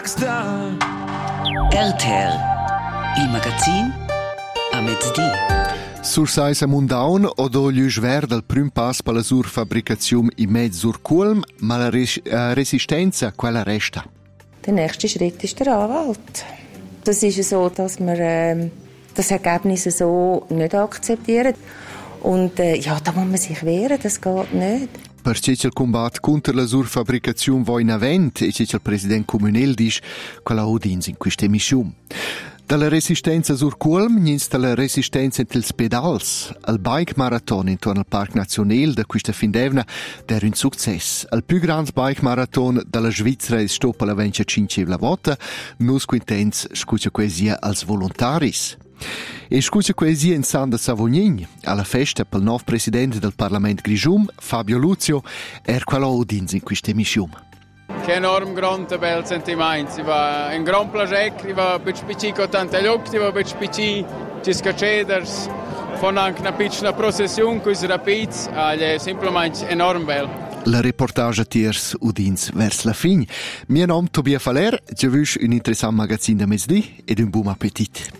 RTL, il magazin a mezzodì. Sur Saisa Mundaun o do l'usver del prüm pass per la sur fabricazione in mezzo sur Kulm, ma la resistenza quella resta. Der nächste Schritt ist der Anwalt. Das ist so, dass wir das Ergebnis so nicht akzeptieren. Und da muss man sich wehren, das geht nicht. Perché il combat contro la surfabbricazione va in avent e che il presidente comunale dice che la udins in questa emissione. Dalla resistenza sur Kulm nins dalla resistenza intels pedals. Il bike marathon intorno al Parc Nazionale da questa fin d'evna era un successo. Il più grande bike marathon dalla Svizzera è stoppa la 25 volta, nus quintens scuccia poesia als volontaris. E scusa poesia in San de Savognin, alla festa pel nuovo presidente del Parlamento Grigium, Fabio Luzio, quello udins in questa emissione. Che enorm grande bel sentimento, si va un gran piacere, si va un piccolo con tante luci, si va un piccolo ci scaceders, fanno anche una piccola processione con i rapids, è semplicemente enorm bel. La reportage tiers udins vers la fin. Mio nome è Tobia Faler, je vus un interessant magazin de mezzodì ed un buon appetit.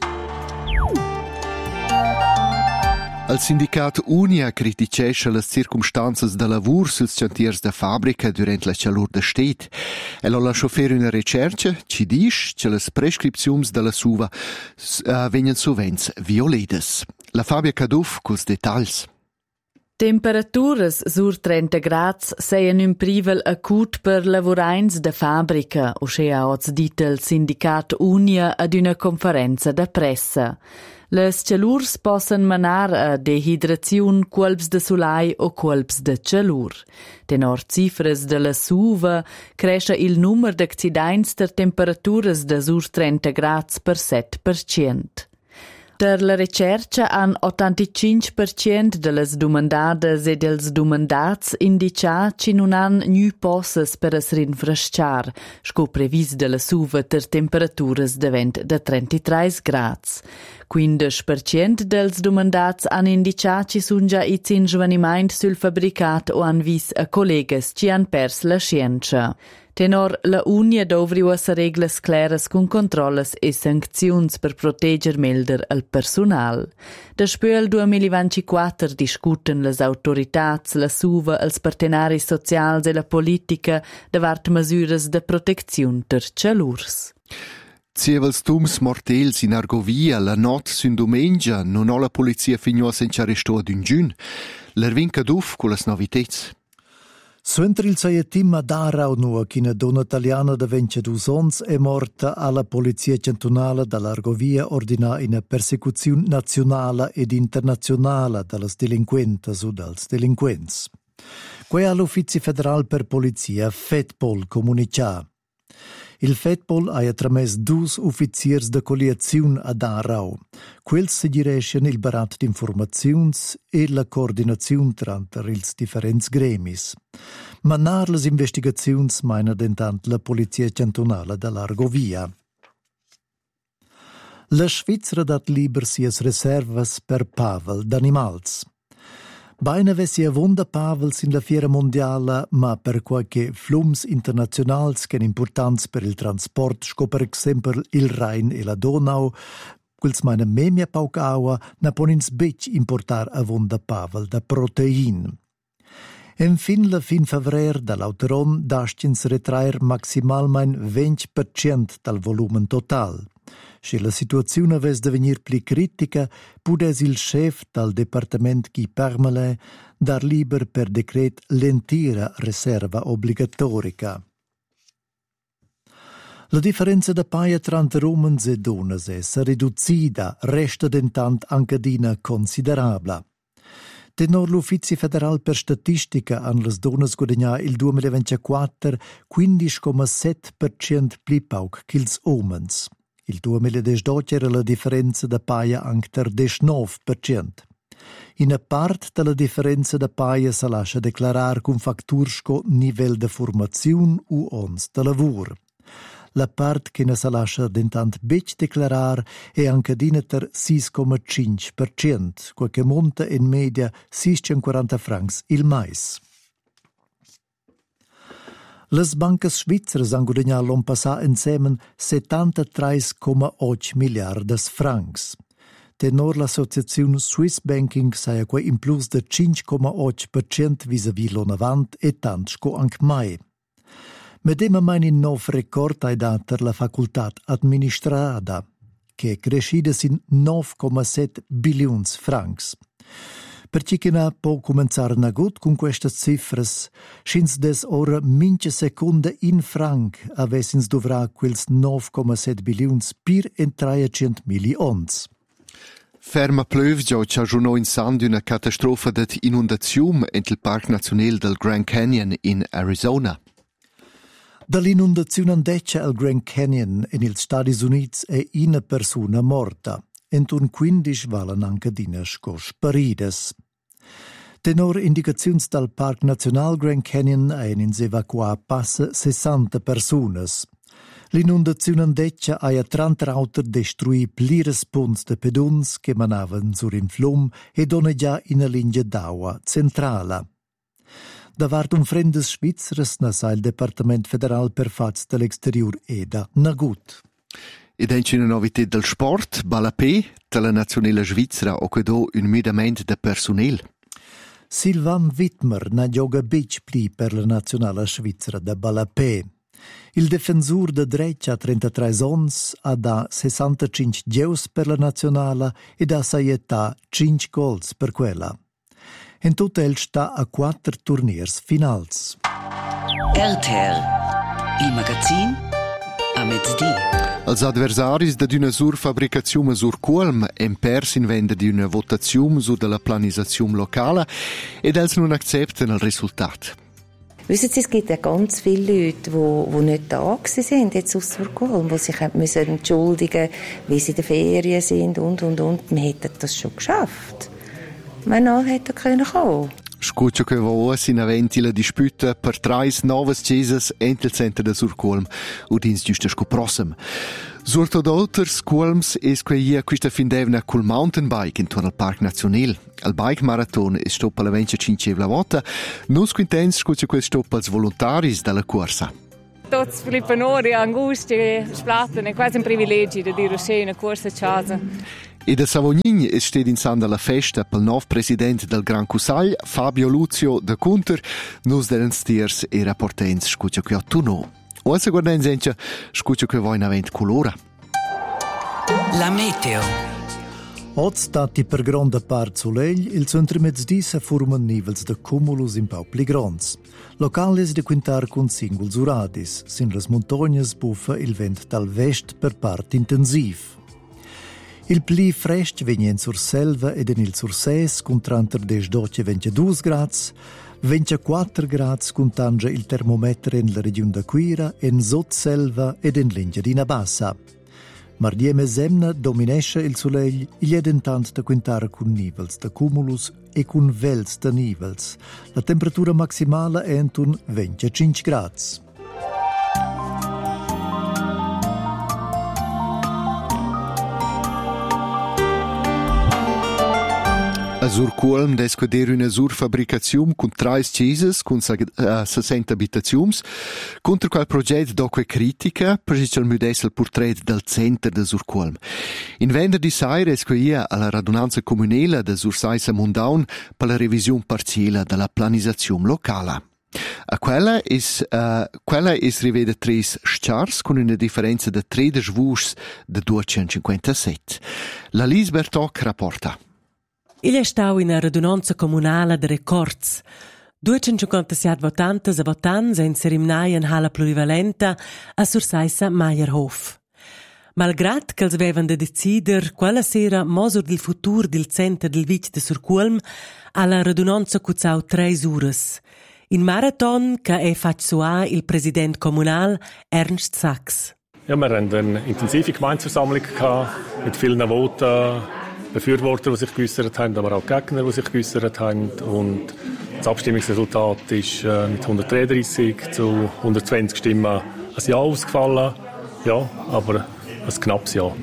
Il sindicato Unia criticesce le circumstanze de lavoro sus chantiers de fabbrica durant la calor de stet. Ella lascia fare una ricerca ci dice che le prescrizioni della SUVA vengono sovente violate. La Fabia Caduff con i dettagli. Temperaturas sur 30 grads seien un privel acut per lavurains de fabbrica, usce ha oz dit il sindicat Unia ad una conferenza de pressa. Les calurs possan manar a dehidraziun colps de sulai o colps de calur. Tenor cifras de la SUVA cresce il numero d'accidents ter temperaturas de sur 30 grads per 7%. Der la ricerca han 85% de las domandades e dels domandats indica ci non han gnü posses per es rinfrescar, sco previs de la SUVA ter temperaturas davent de 33 grads. 15% dels domandats han indicat ci sun già its ingiovanimaint sul fabricat o han vis a collegas ci han pers la scienza. Tenor la Unia dovriu essa reglas claras con controllas e sancziuns per proteger melder al personal. Daspö al 2024 discuten las autoritats, la SUVA, els partenaris socials e la politica davart masüras de protecziun ter calurs. Zievels tums mortels in Argovia la not sun domengia non ho la polizia finio a senza arresto d'un giun. L'ervin Caduff con las novitets. Suentri il saietim ad Arau nua ch'ina donna italiana de 22 ans è morta alla polizia cantonale dall'Argovia ordina una persecuzione nazionale ed internazionale dallas delinquentas o dals delinquents. Quei all'Uffizio Federal per Polizia FEDPOL comunicà. Il FEDPOL ha tramès 2 uffiziers de colliaziun ad Arau. Quels seguireschen il barat d'informaziuns e la coordinaziun tranter ils differents gremis. Manar les investigaziuns meina dentant la Polizia Cantonale dall'Argovia. La Svizzera dat liber sias reservas per pavel d'animals. Beina vessi avonda pavels in la fiera mondiala, ma per qualche flums internazionals che importants per il transport, sco per exempel il Rhein e la Donau, quels meine memia pauc aua, na ponins bec importar avonda pavel da protein. En fin la fin favrer dall'auteron dascins retraer maximalmein 20% dal volumen total. Se la situazione aves devenir pli critica, pudes il chef dal departament Guy Parmelin dar liber per decret l'entira reserva obbligatorica. La differenza da paia tra rumens e donas essa riducida resta dentant ancadina considerabla. Tenor l'Uffizio Federal per Statistica han las donas guadagnà il 2024 15,7% pli pauc ch'ils omens. Il 2018 era la differenza da paia anche 19%. In part della differenza da paia si lascia declarar con factursco nivel de formaziun u ons de lavur. La part che ne si lascia dentant bec declarar è anche dineter 6,5%, quel che monta in media 640 francs il mais. Las bancas svizras han guadagnat l'on passà insemen 73,8 miliardas francs. Tenor l'associazione Swiss Banking saia quei in plus de 5,8% vis-à-vis l'on avant e tant sco anche mai. Medema mai in nov record ai dater la facultat administrada, che è crescida sin 9,7 bilions francs. Per chi che può cominciare nagut con queste cifras, schins des ora mince secunda in franc avessins dovrà quels 9,7 bilions per en 300 milions. Ferma plövgia ci aggiunò in san d'una catastrofa d'inundazione il Parc Nazionale del Grand Canyon in Arizona. Dall'inundazione andeccia al Grand Canyon in gli Stati Uniti è una persona morta. Entun 15 valen anche dinas sparidas. Tenor indicazioni dal Parc Nazionale Grand Canyon ins evacuà passa 60 personas. L'inundazione andeccia ha trant'auter destruì plires punts de peduns che manavan sur in flum e dona già in linea d'acqua centrala. Davart un frendes svizras nasa il Departement Federal per fats dell'exterior eda nagut. Ed è una novità del sport, Balapé, della nazionale svizzera, o quedò un midament de personel. Sylvain Wittmer na gioca beach pli per la nazionale svizzera de Balapé. Il difensur de dreccia a 33 ons ha da 65 geus per la nazionale e da saietà 5 gols per quella. In total sta a 4 turniers finals. RTL, il magazin a mezz'dì. Els adversaris d'una surfabricazione sur Culm en pers in venda di una votazione sur della planizzazione locale ed els non accepten il risultat. Wissen Sie, es gibt ja ganz viele Leute, die nicht da sind, jetzt aus Surkulm, die sich müssen entschuldigen, wie sie in den Ferien sind und. Wir hätten das schon geschafft. Mein Name hätte kommen können. Scuccio che va in aventi la disputa per 3 novas chiesas ent il centro de Surculm u dins giusta sco prossem. Surto d'auters Culms es queia questa fin d'evna col mountain bike intorno al Parc Nazionale. Al bike marathon es stoppa la 25 volta. Nus quintens scuccio quel stoppa als volontaris dalla corsa. Tots Filippanori, Angusti, Splatten, è quasi un privilegio di riuscire una corsa a casa. E da Savognin es steht in Sanda la festa pel nov president del Gran Cusagl, Fabio Luzio de Cunter, nus dellen stiers e rapportens scuccio che a tu no. O se guarden senza scuccio che voi in avent colora. La meteo. Oggi stati per grande parte solegl, il centro mezz'dì si formano nivels de cumulus in pau pli grands. Locales de quintar con singuls uradis, sin las montagnas buffa il vent dal vest per part intensiv. Il pli frest venien sur selva ed in il sur ses con tranter des 12-22 grads, 24 grads con tangia il termometre in la regione da Quira, in sot selva ed in l'Engiadina Bassa. Mardiem e semna dominesce il solegl, il è dentant da quintare con nivels da cumulus e con vels da nivels. La temperatura maximale è entun 25 grads. A Surculm descoder una surfabricazione con 3 chiesas con 60 abitazioni. Contro quel progetto doque critica, presce il modest il portrait del centro de Surculm. In venerdì sera escoia alla radunanza comunale de Sursaisa Mundaun per la revisione parziale della planizzazione locale. A quella es rivede 3 schars con una differenza di 13 vuschs de 257. La Lise Bertoc rapporta. Il è stato in una radunanza comunale di records. 257 votantes e votants in cerimoniaia in hala plurivalenta a Sursaisa Meierhof. Malgrad che els avevan de decider quella sera mosur del futur del centro del Vic de Surculm, alla radunanza cuzzau 3 uras. In marathon che è fatto suà il president comunal Ernst Sachs. Ja, wir hatten eine intensive Gemeindeversammlung mit vielen Voten. Befürworter, die sich geäussert haben, aber auch Gegner, die sich geäussert haben. Und das Abstimmungsresultat ist mit 133 zu 120 Stimmen ein Ja ausgefallen. Ja, aber ein knappes Ja.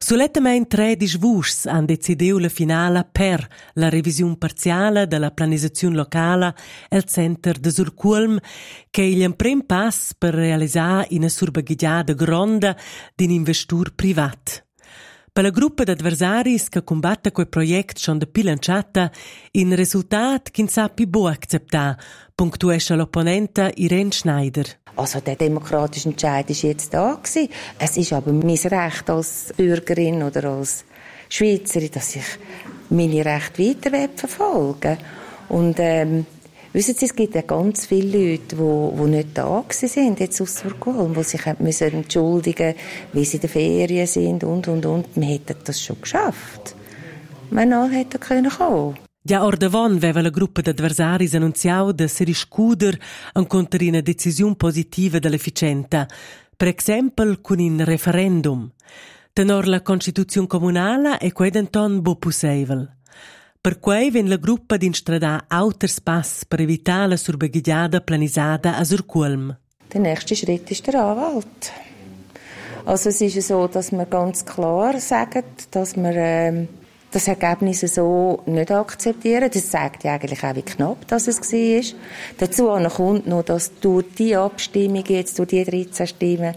Sulettamain 13 vuschs han decidiu la finala per la revisiun parziala della planizazione locala al center de Surcuolm, che è il prim pass per realizzare una surbaghiggiada gronda d'un investur privat. Per la gruppa d'adversaris che combatta quel project schon de pilanciata, in risultat che sappi bo acceptar, punktuescha l'opponenta Irene Schneider. Also der demokratische Entscheid ist jetzt da gewesen. Es ist aber mein Recht als Bürgerin oder als Schweizerin, dass ich meine Rechte weiter verfolgen. Und wissen Sie, es gibt ja ganz viele Leute, die nicht da sind, jetzt aus Surcuolm, die sich müssen entschuldigen, wie sie in den Ferien sind und. Wir hätten das schon geschafft. Man hätte kommen können. Ja, ordavon aveva la gruppa d'adversaris annunziau de si riscuder encontre una decisiun positiva dell'efficienta, per exempel con un referendum. Tenor la Constituzione comunala è quei denton bo possibile. Per quei ven la gruppa d'instradar auters pass per evitare la surbeghiggiada planisada a Surcuolm. Der nächste Schritt ist der Anwalt. Also es ist so, dass wir ganz klar sagen, dass wir das Ergebnis so nicht akzeptieren. Das zeigt ja eigentlich auch, wie knapp das es war. Dazu kommt noch, dass durch die Abstimmung, jetzt durch die 13 Stimmen,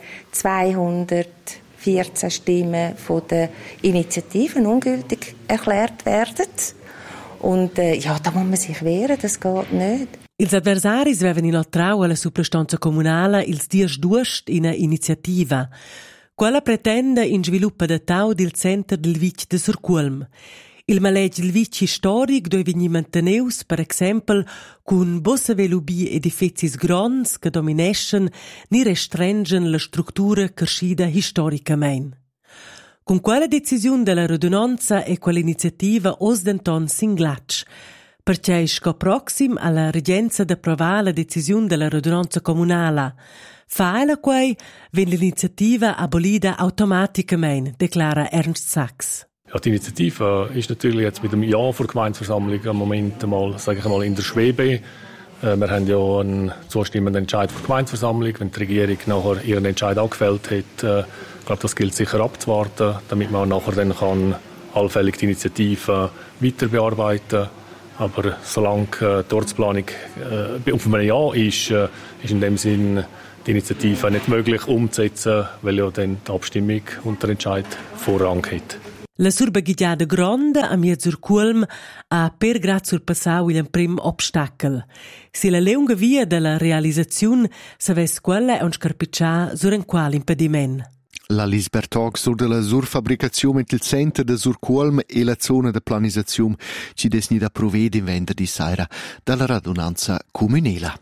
214 Stimmen von den Initiativen ungültig erklärt werden. Und ja, da muss man sich wehren, das geht nicht. Ils adversaris avevan inoltrau alla suplestanza comunala ils dies duost ina iniziativa. Quella pretende in sviluppo da tau del center del Vic de Surcuolm. Il maleg del Vic storic dove vegni manteneus, per exempel, cun bossa velubi edificis grons che domineschen ni restrengen la struttura crescida historicamein. Con quella decisione della radunanza e quell'iniziativa os denton singlatsch, perché sco proxim alla regenza d'approvare la decisione della radunanza comunala. Faila quei, wenn l'iniziativa abolida automaticamente, declara Ernst Sachs. Ja, die Initiative ist natürlich jetzt mit dem Ja vor Gemeindeversammlung am Moment mal, sage ich mal, in der Schwebe. Wir haben ja einen zustimmenden Entscheid vor Gemeindeversammlung. Wenn die Regierung nachher ihren Entscheid angefällt hat, ich glaube, das gilt sicher abzuwarten, damit man nachher dann kann allfällig die Initiative weiter bearbeiten. Aber solange die Ortsplanung auf einem Ja ist in dem Sinn die Initiative nicht möglich umzusetzen, weil ja dann die Abstimmung und der Entscheid Vorrang hat. La surbaghiggiada gronda a mia Surcuolm ha per grad surpassau il prim obstacle. Si la lunga via della realizzazione saves quella un scarpiccià sur un qual impediment. La Lisbertog sur de la surfabricazione del centro de Surcuolm e la zona de planizazione ci desni da provvedi in venerdì sera dalla radunanza comunela.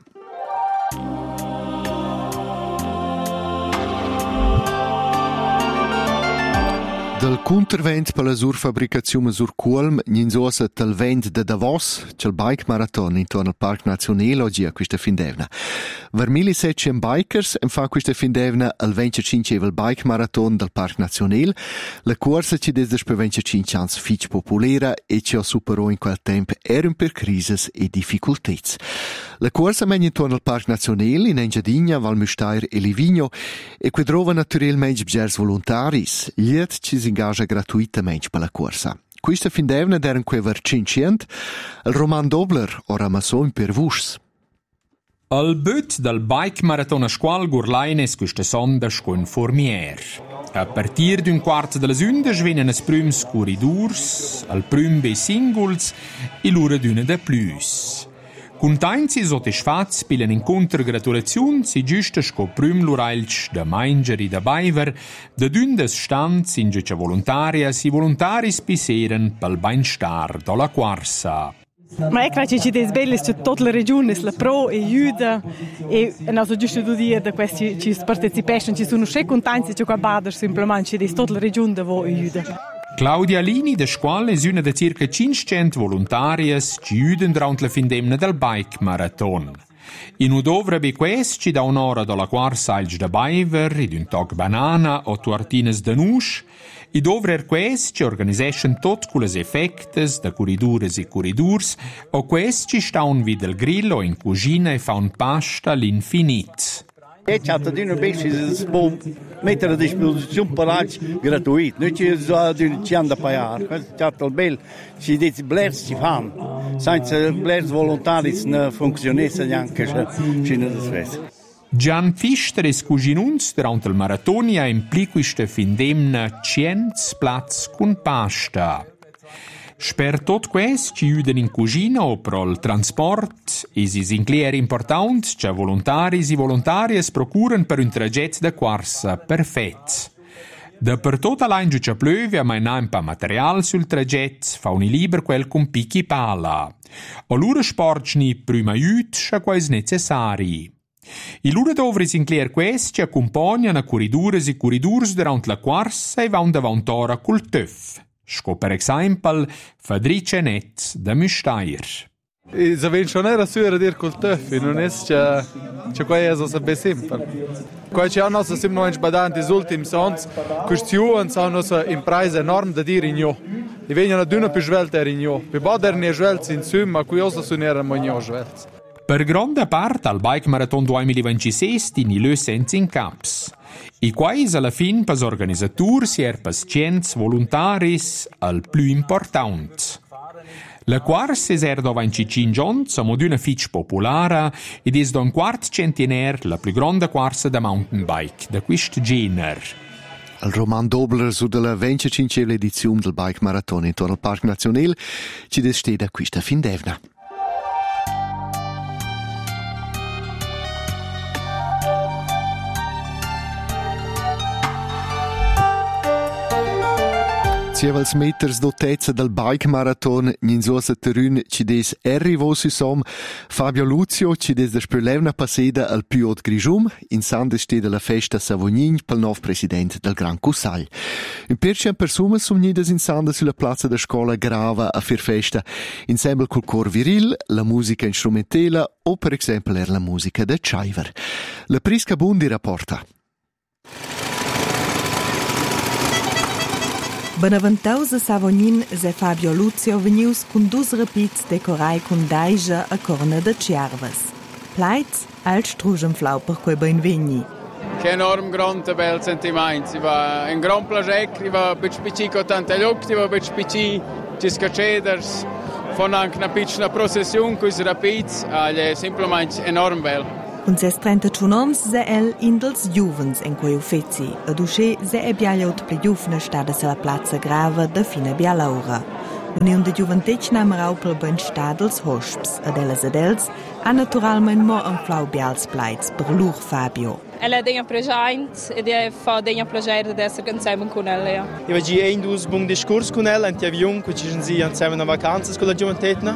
Del contravent per la surfabricazione Surcuolm n'insosa del vent de Davos, c'è il bike marathon intorno al Parc Nazionale oggi a questa fin d'evna. Vermili 700 bikers fa questa fin d'evna al 25 bike marathon del Parc Nazionale. La corsa ci desde per 25 anni fitch popolera e ci ha superato in quel tempo erano per crises e difficoltà. La corsa mena intorno al Parc Nazionale in Engiadina, Valmüstair e Livigno e qui trova naturalmente bgers volontaris. Liet ci si ingaggia gratuitamente per la corsa. Questa fin d'evna erano quei 500. Il Roman Dobler ora masson per vuschs. Al but del bike marathon a scuol Gurlaines questa sonda scon formier. A partir d'un quart de las 11 venen es prüms corridors, al prüm be singuls e l'ura d'una de plus. Cuntaints e soddisfats per l'incontro gratulazions e giusta sco prüm l'urailch de Mainger e de Baiver, de d'un des stands in giucia voluntarias e voluntaris piseren pel beinstar do la quarsa. Ma ecco, ci des belles che tutta la regione la pro e aiuta e also giusto du dire da questi ci partecipation ci sono sche contenti che qua bader semplicemente ci des tutta la regione da vo aiuta. Claudia Lini, de scuola, è una de circa 500 voluntarias ci aiutano durante la fin d'emna del bike marathon. In udovra be quest ci da un'ora dalla quarsa alge de Baiver ed un toc banana o tuartines de nusch, e dovrer quest ci organiseschen tot cules effectes de corridures e corridors, o quest ci staun vid del grillo in cucina e fa un pasta all'infinit. E c'è di una bestia si può mettere a disposizione paraggi gratuiti. Noi ci hanno da pagare. C'è il bel, ci dice blers ci fanno. Senza blers volontari non funzionasse neanche fino a adesso. Gian Pfister es cuginuns durant il maratonia impliquiste findemna 100 plats cun pasta. Sper tot quest ci uden in cugina o pro il transport is inclier important che volontaris e volontarias procuran per un traget de quarsa perfett. Da per tot alain giù ci plöve a mai nampa material sul traget fa un liber quel con picchi pala. O lura sportni prima aiut scha quais necessari. I lura dovris inclier quest ci accompagnan a corridures e corridurs durant la quarsa e vaun davantora col töff. Sco per esempio Fadrice Net da Müstair. Se ven schon era sura dir col töffi, non es c'è qualcosa sabe sempre. Qualche anno si siamo noi sbadanti gli ultimi anni, questi anni sono una impresa enorme da dire in io. E vengono ad una più svelta in io. Per poter ne svelti insieme, ma qui cosa sono erano in svelti. Per grande parte al Bike Marathon 2026 tini lö senza in caps. I quais alla fin pas organizzatur si pas 100 voluntaris al più important. La quarsa es dova in Cicin Gions a moduna fitch populara ed es don quart centenaire la più grande quarsa da mountain bike da quist gener. Il Roman Dobler su della 25ª edizione del Bike Marathon intorno al Parc Nazionale ci deste da questa fin d'evna. Sievels meters d'otezza del Bike Marathon in suosa terrun ci des arrivo si som Fabio Luzio ci des da spelevna passeda al Piot Grigium in sande stede la festa Savognin pel nov president del Gran Cussagl. Un percent persumas sumnidas in sande sulla plaza da scola Grava a fir festa insieme col cor viril, la musica instrumentela o per esempio la musica da Chaiver. La Prisca Bundi rapporta. Benaventausa Savognin se Fabio Luzio venius con dus rapits decorai con daija a corna de Ciarvas. Pleits alt strugenflau per quei ben vegni. Che enorm grande bel sentimento. Va un gran piacere, va bit spiccico tante lucti, va bit spicci cisca ceders, von anche una piccola processione con i rapids, è semplicemente enorm bel. Und ses 31 noms se el in dels juvens en quei uffizi, ed usce se e bialiaut pligiufna stada se la plaza Grava da fine bialaura. L'Union de Juventec namerau pel ben stadels hosps, ed els ha naturalmein mo en flau bials pleits per lur Fabio. Ela é presente e fa denha prazer de esser insieme con ela. Eu vagi ein dus bun discurs con ela, anti avion, che ci si insieme na vacanzas con la Juventetna.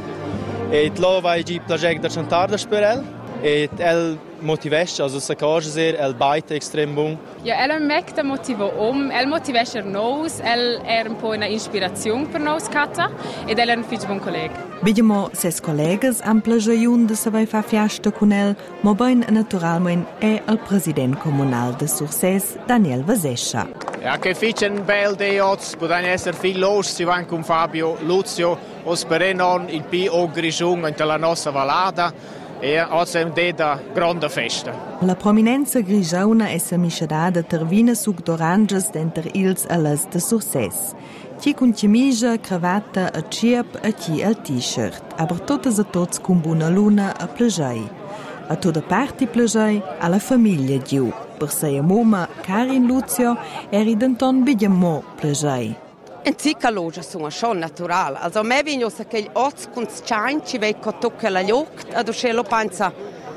E tlo vai gi prazer da chantar da per ela. E el motivesce, also sa cosa ser, el baita extrem bun. Ja, el mecta motivo el motivesce nos, el un po' una ispirazione per nos cata, ed el un fitch bon collega. Vediamo ses collegas am plagiaiun de savai fa fiasta con el, mo ben naturalmein è il president comunal de Surses, Daniel Vasescia. Ja, che fitchen bel de oz, poden esser viel los, si van con Fabio Luzio, os perenon il P.O. Grigiung in la nostra vallada, e oggi è una grande festa. La prominenza grigiauna è samisciadada tervina suc d'oranges denter ils alas de Surses. Chi con cimigia, cravatta a ciep e chi al t-shirt, aber totes a tots con buona luna a plagei. A toda parte plagei alla famiglia giù. Per sei moma Karin Luzio eri denton bidiamo plagei. In Zicalogia sono schon natural. Also me vigno sa che gli oz con scianci vei co tocca la jogt, ad uscelo pensa,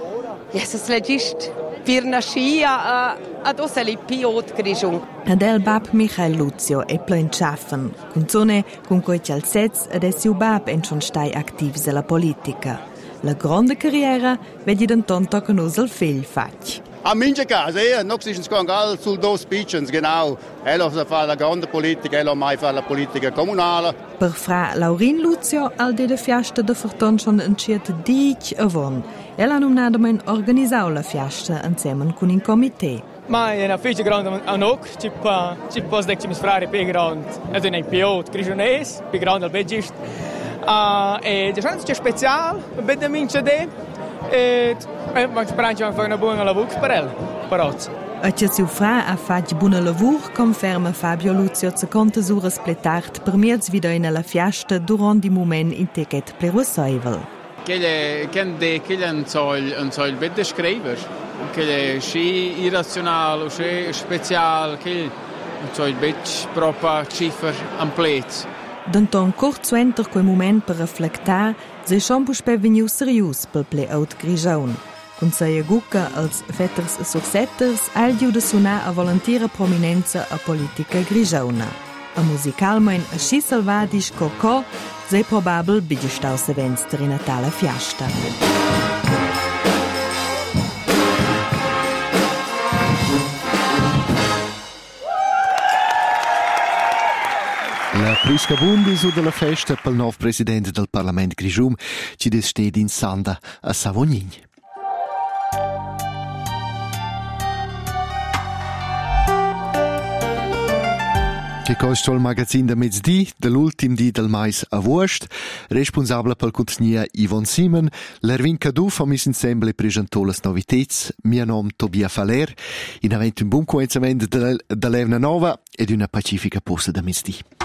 Jesus legist, pirna scia, ad osa li piot grigiung. Ad el bab Michael Luzio e plein schaffen, con zone con coi calzets ed es siu bab en schon stai activs alla politica. La grande carriera vedi denton tocken usel fill fatg. A mince casa, non si scongal sul dos pitchens, genau. Elo fa la grande politica, elo mai fa la politica comunale. Per fra Laurin Luzio, al de fiasta de Forton schon enciert dic avon. El ha nominademen organisau la fiasta insieme con un comité. Ma è una ficha grande anoc, ci pos dec ci misfrare più grande, ed è un piot grigionese, più grande al begist. E c'è chance speciale, bene mince de. Ma sperando che fa una buona lavoro per ella. parats. A che siu fra ha fatg buna lavur, conferma Fabio Luzio 50 uras pletart per miez video in la fiasta durant di moment in teget plerusseivel. Quelle un soil bette schreiber, quelle schi irrational o schi special, quelle un soil bet propa ciffer amplet. Denton curt suenter quel moment per reflectar, sei schon puspe veniu serius pel playout Grigion. Consiglia Gucca als vetters sursetters al diu de sunar a volontiera prominenza a politica grigiona. A musicalmein a schi salvadis co sei probabel bigestaus events der Natala fiasta. La prisca bundis o della festa pel nov president del Parlament Grigium ci dested in Sanda a Savognin. Che costa il magazin da mezzdi, dell'ultim di del mais a Wurst, responsabile pel contenia Yvonne Simon, l'Ervin Cadu fa mis insemble presentò las novitets, mio nom Tobia Faler, in avent un buon cominciamento dell'Evna Nova ed una pacifica posta da mezzdi.